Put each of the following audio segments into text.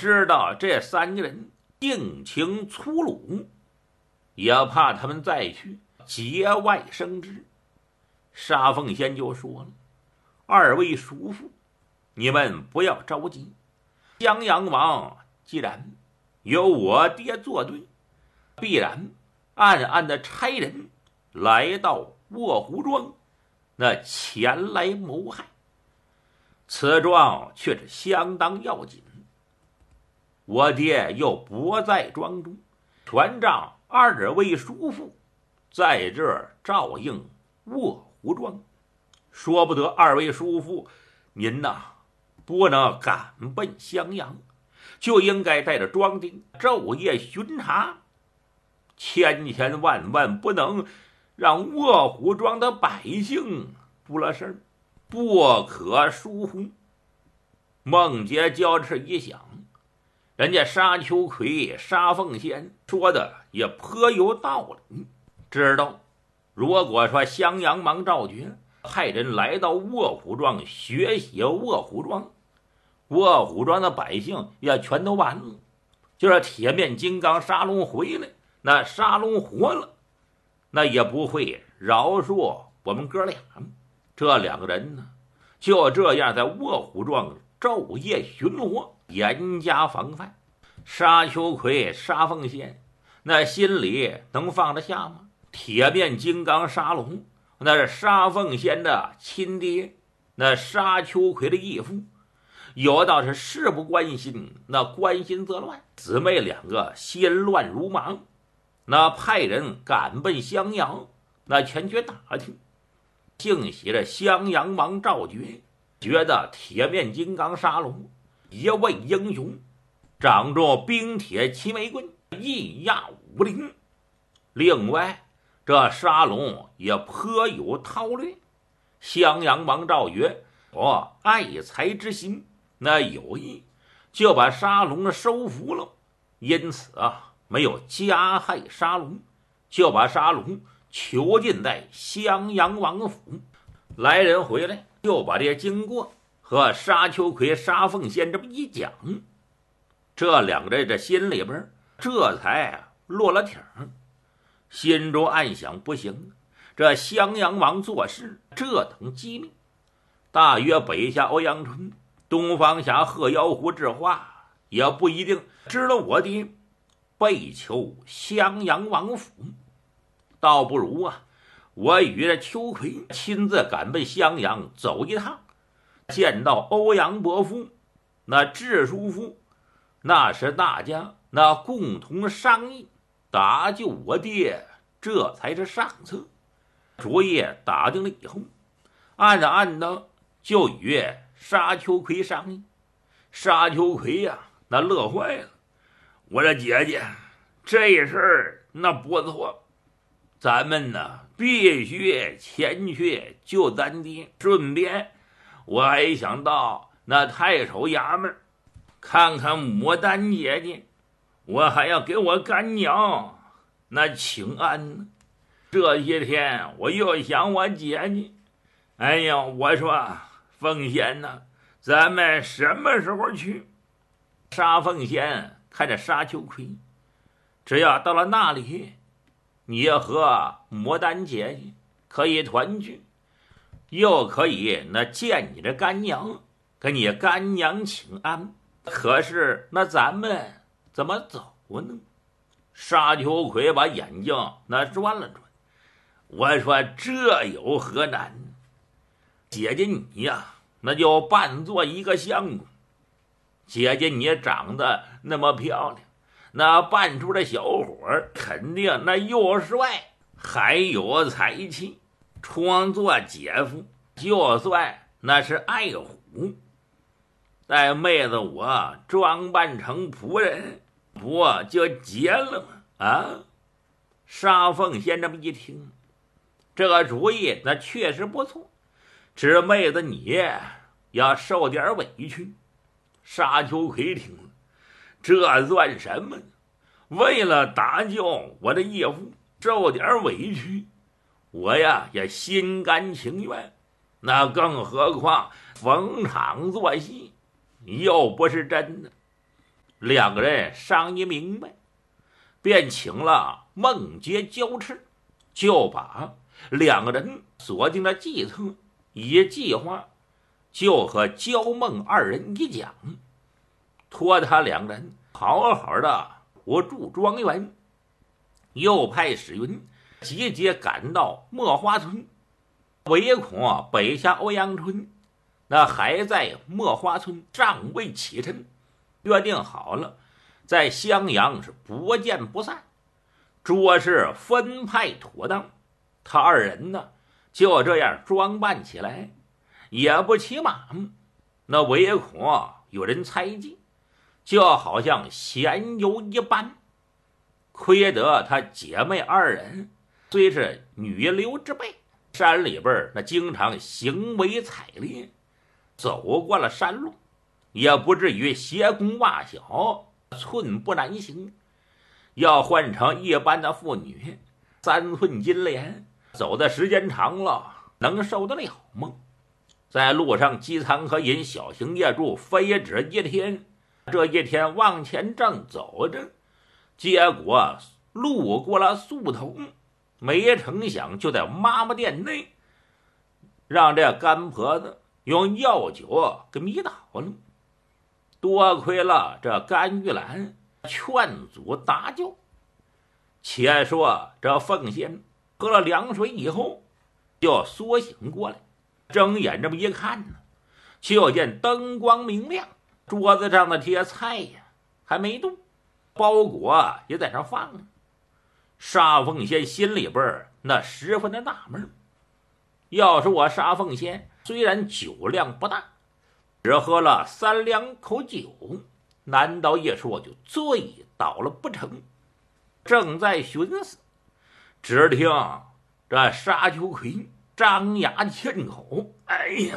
知道这三个人性情粗鲁，也怕他们再去节外生枝。沙凤仙就说了：“二位叔父，你们不要着急。襄阳王既然有我爹作对，必然暗暗的差人来到卧虎庄，那前来谋害。此桩却是相当要紧。我爹又不在庄中，全仗二位叔父在这儿照应卧虎庄。说不得二位叔父您呐，不能赶奔襄阳，就应该带着庄丁昼夜巡查，千万不能让卧虎庄的百姓出了事儿，不可疏忽。”孟杰交翅一想，人家沙秋葵、沙凤仙说的也颇有道理，知道如果说襄阳王赵觉派人来到卧虎庄学习卧虎庄，卧虎庄的百姓也全都完了。就是铁面金刚沙龙回来，那沙龙活了，那也不会饶恕我们哥俩。这两个人呢，就这样在卧虎庄昼夜巡逻，严加防范。沙秋葵、沙凤仙那心里能放得下吗？铁面金刚沙龙那是沙凤仙的亲爹，那沙秋葵的义父，有道是事不关心，那关心则乱。姊妹两个心乱如麻，那派人赶奔襄阳，那前去打听。幸喜着襄阳王赵觉觉得铁面金刚沙龙一位英雄，掌中冰铁齐眉棍，义压武林。另外这沙龙也颇有韬略，襄阳王赵觉爱才之心，那有意就把沙龙收服了，因此没有加害沙龙，就把沙龙囚禁在襄阳王府。来人回来就把这些经过和沙秋葵、沙凤仙这么一讲，这两个人这心里边这才落了挺儿，心中暗想：不行，这襄阳王做事这等机密，大约北下欧阳春，东方侠鹤妖狐智化也不一定知道我爹被囚襄阳王府，倒不如我与这秋葵亲自赶奔襄阳走一趟，见到欧阳伯父、那智叔父，那是大家那共同商议搭救我爹，这才是上策。主意打定了以后，暗的就与沙秋葵商议。沙秋葵那乐坏了，我的姐姐，这事儿那不错，咱们呢必须前去救咱爹，顺便我还想到那太守衙门看看牡丹姐姐，我还要给我干娘那请安呢。这些天我又想我姐姐，哎呀，我说凤仙呢，咱们什么时候去？沙凤仙看着沙秋葵，只要到了那里，你和牡丹姐姐可以团聚，又可以那见你的干娘，跟你干娘请安。可是那咱们怎么走呢？沙秋葵把眼睛那转了转，我说这有何难？姐姐你那就扮作一个相公，姐姐你长得那么漂亮，那扮出的小伙肯定那又帅还有才气，装作姐夫，就算那是爱虎，带妹子我装扮成仆人，不就结了吗？沙凤仙这么一听，这个主意那确实不错，只妹子你要受点委屈。沙秋葵听了，这算什么呢？为了搭救我的义父受点委屈，我也心甘情愿，那更何况逢场作戏，又不是真的。 两个人商议明白，便请了孟杰交持，就把两个人锁定了计策，以计划就和焦孟二人一讲，托他两人好好的护住庄园。又派史云集结赶到墨花村，唯恐北下欧阳春那还在墨花村尚未启程，约定好了在襄阳是不见不散，着实分派妥当。他二人呢就这样装扮起来，也不骑马，那唯恐有人猜忌，就好像闲游一般。亏得他姐妹二人虽是女流之辈，山里边那经常行为采猎，走过了山路，也不至于鞋弓袜小，寸步难行。要换成一般的妇女，3寸金莲，走的时间长了，能受得了吗？在路上饥餐和饮，小行夜住，非止一天。这一天往前正走着，结果路过了宿头，没成想就在妈妈店内让这干婆子用药酒给迷倒了。多亏了这甘玉兰劝阻搭救。且说这凤仙喝了凉水以后就苏醒过来，睁眼这么一看呢，就见灯光明亮，桌子上的这些菜呀还没动，包裹也在那放着。沙凤仙心里边那十分的纳闷，要是我沙凤仙虽然酒量不大，只喝了3两口酒，难道一说就醉倒了不成？正在寻思，只听这沙丘魁张牙欠口：“哎呀，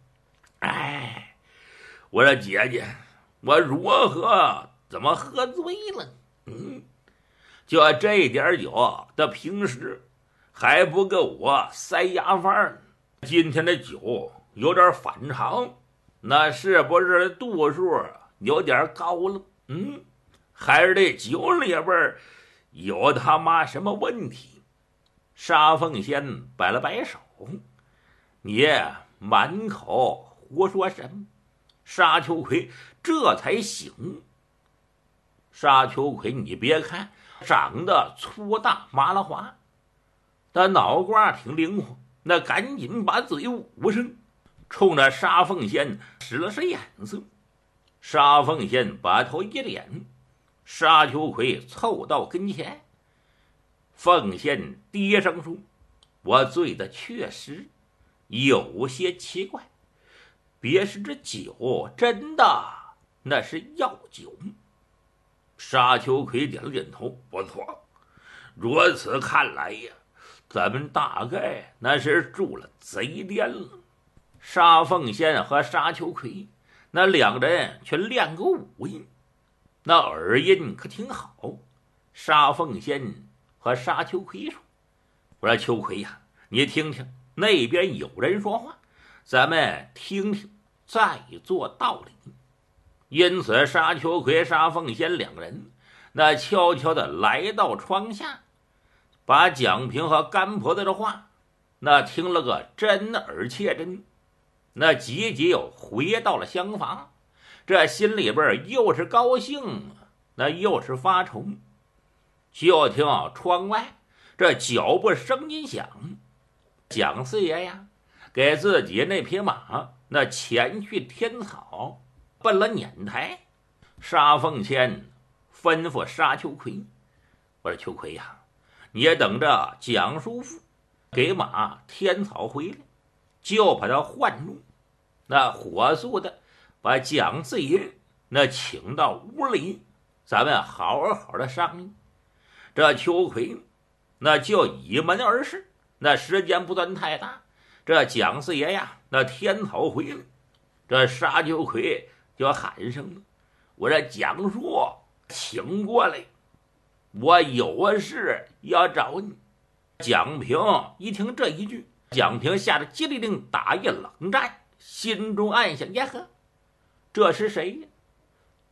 我说姐姐，我如何怎么喝醉了？就这点酒，这平时还不够我塞牙饭，今天的酒有点反常，那是不是度数有点高了？还是这酒里边有他妈什么问题？”沙凤仙摆了摆手：“你满口胡说什么？”沙丘魁这才醒。沙丘魁，你别看长得粗大麻辣滑，他脑瓜挺灵活，那赶紧把嘴捂上，冲着沙凤仙使了使眼色。沙凤仙把头一点，沙丘魁凑到跟前。凤仙低声说：“我醉的确实有些奇怪，别是这酒真的那是药酒。”沙丘魁点了点头：“不错，如此看来呀，咱们大概那是住了贼店了。”沙凤仙和沙丘魁那两人却练个武艺，那耳音可挺好。沙凤仙和沙丘魁说：“我说秋葵呀，你听听那边有人说话，咱们听听再做道理。”因此沙丘魁、沙凤仙两人那悄悄地来到窗下，把蒋平和甘婆子的话那听了个真耳切真，那急急又回到了厢房，这心里边又是高兴，那又是发愁。就听窗外这脚步声音响，蒋四爷呀给自己那匹马那前去添草，奔了撵台。沙凤仙吩咐沙丘魁：“我说秋葵呀，你也等着蒋叔父给马添草回来，就把他唤住，那火速的把蒋四爷那请到屋里，咱们好好的商议。”这秋葵那就倚门而视，那时间不算太大。这蒋四爷呀那添草回来，这沙丘魁就喊声了：“我这蒋叔请过来，我有事要找你。”蒋平一听这一句，蒋平吓得机灵灵打一冷战，心中暗想：“呀呵，这是谁呀？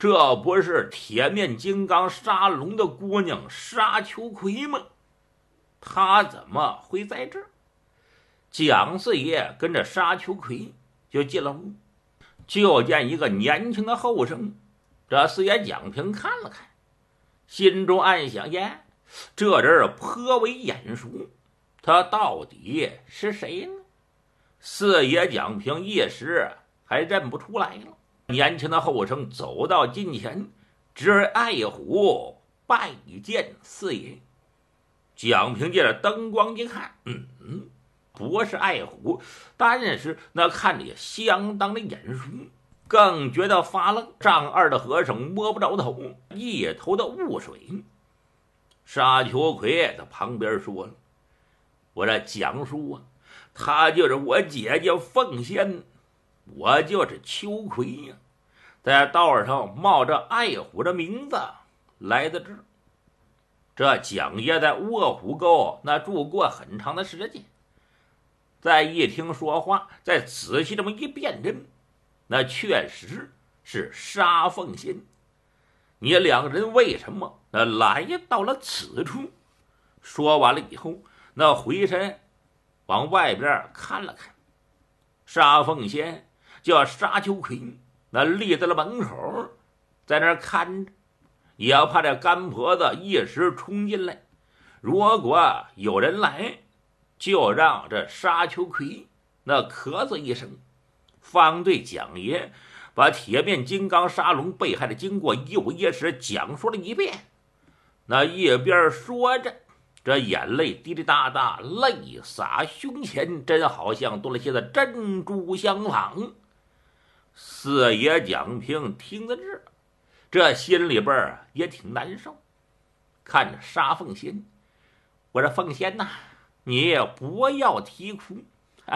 这不是铁面金刚沙龙的姑娘沙秋葵吗？她怎么会在这儿？蒋四爷跟着沙秋葵就进了屋，就见一个年轻的后生。这四爷蒋平看了看，心中暗想：耶，这人颇为眼熟，他到底是谁呢？四爷蒋平一时还认不出来了。年轻的后生走到近前，只爱虎拜见四爷。蒋平借着灯光一看，不是爱虎，但是那看着也相当的眼熟，更觉得发愣。丈二的和尚摸不着头，一头的雾水。沙秋葵在旁边说了：“我这蒋叔啊，他就是我姐姐凤仙，我就是秋葵呀，在道上冒着爱虎的名字来的这儿。这蒋爷在卧虎沟那住过很长的时间，再一听说话，再仔细这么一辨认，那确实是沙凤仙。你两人为什么来到了此处？”说完了以后，那回身往外边看了看，沙凤仙叫沙秋葵，那立在了门口，在那看着，也怕这干婆子一时冲进来。如果有人来，就让这沙秋葵那咳嗽一声，方对蒋爷把铁面金刚沙龙被害的经过又一时讲述了一遍。那一边说着，这眼泪滴滴答答，泪洒胸前，真好像多了些的珍珠相仿。四爷蒋平听在这心里边也挺难受，看着沙凤仙，我说凤仙呐，你也不要啼哭，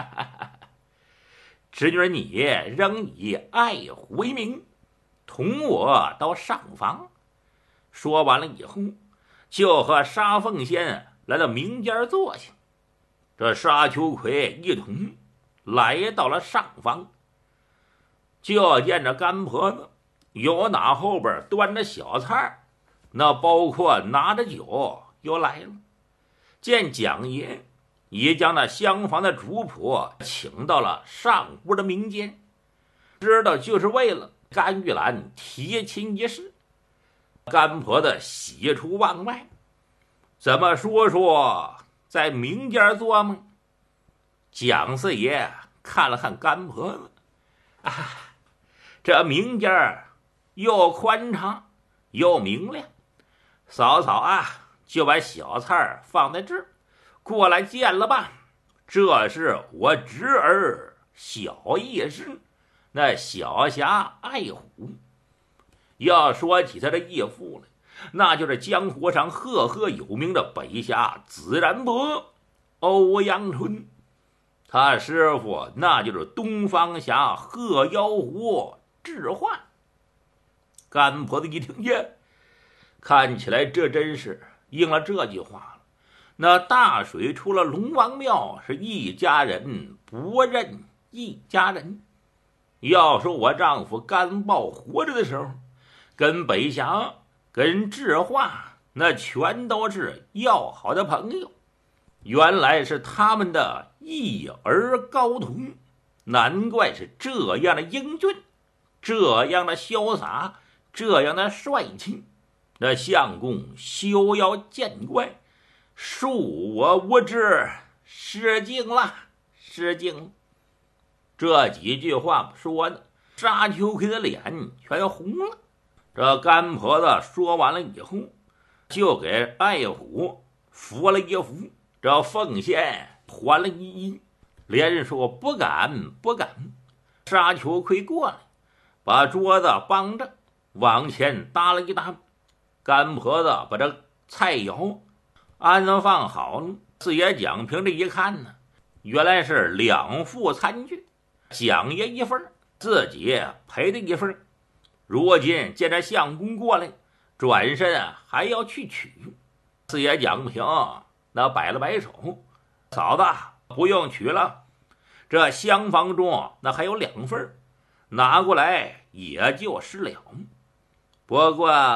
侄女你仍以爱虎为名，同我到上房。说完了以后，就和沙凤仙来到明间坐下。这沙秋葵一同来到了上房，就见着干婆子有哪后边端着小菜，那包括拿着酒又来了。见蒋爷已将那厢房的主仆请到了上屋的民间，知道就是为了甘玉兰提亲一事。干婆子喜出望外，怎么说在民间做吗？蒋四爷看了看干婆子，这民间又宽敞又明亮，嫂嫂就把小菜放在这儿，过来见了吧。这是我侄儿小义士，那小侠爱虎。要说起他的义父来，那就是江湖上赫赫有名的北侠紫然伯欧阳春，他师傅那就是东方侠鹤妖狐智幻。干婆子一听，看起来这真是应了这句话了，那大水出了龙王庙，是一家人不认一家人。要说我丈夫干豹活着的时候，跟北侠跟智化那全都是要好的朋友，原来是他们的一儿高徒，难怪是这样的英俊，这样的潇洒，这样的帅气。那相公休要见怪，恕我无知，失敬了，失敬。这几句话说的沙秋葵的脸全红了。这干婆子说完了以后，就给爱虎扶了一扶，这凤仙还了一揖，连说不敢不敢。沙秋葵过来，把桌子帮着往前搭了一搭，干婆子把这菜肴安放好了。四爷蒋平这一看呢，原来是2副餐具，蒋爷一份，自己陪的一份。如今见这相公过来，转身还要去取。四爷蒋平那摆了摆手，嫂子不用取了，这厢房中那还有2份，拿过来也就是了。 不过